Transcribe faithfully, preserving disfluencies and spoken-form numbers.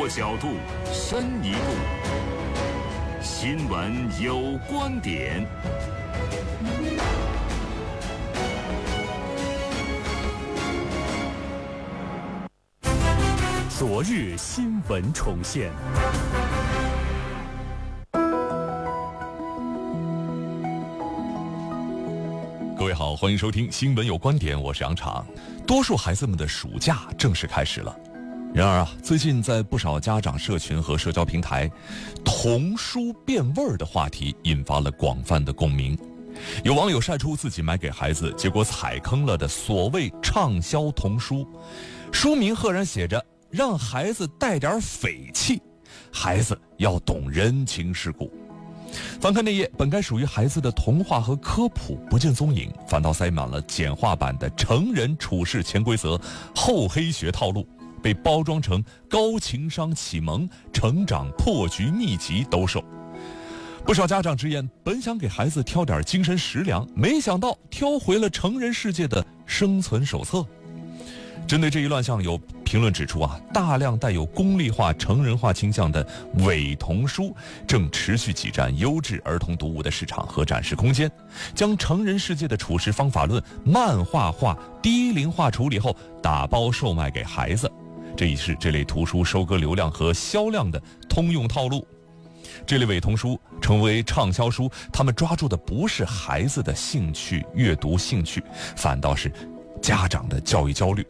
多角度，深一步。新闻有观点。 昨日新闻重现。 各位好，欢迎收听新闻有观点，我是杨昶。多数孩子们的暑假正式开始了，然而啊，最近在不少家长社群和社交平台，童书变味儿的话题引发了广泛的共鸣。有网友晒出自己买给孩子结果踩坑了的所谓畅销童书，书名赫然写着让孩子带点匪气，孩子要懂人情世故。翻看内页，本该属于孩子的童话和科普不见踪影，反倒塞满了简化版的成人处事潜规则、厚黑学套路，被包装成高情商启蒙、成长破局秘籍兜售。不少家长直言，本想给孩子挑点精神食粮，没想到挑回了成人世界的生存手册。针对这一乱象，有评论指出啊，大量带有功利化、成人化倾向的伪童书正持续挤占优质儿童读物的市场和展示空间，将成人世界的处事方法论漫画化、低龄化处理后打包售卖给孩子，这已是这类图书收割流量和销量的通用套路。这类伪童书成为畅销书，他们抓住的不是孩子的兴趣、阅读兴趣，反倒是家长的教育焦虑。